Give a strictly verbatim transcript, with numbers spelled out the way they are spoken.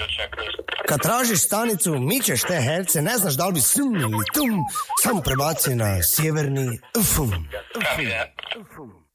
Kad tražiš stanicu, mičeš te herce, ne znaš da li bi sum ili tum, samo prebaci na sjeverni ufum. Ufum.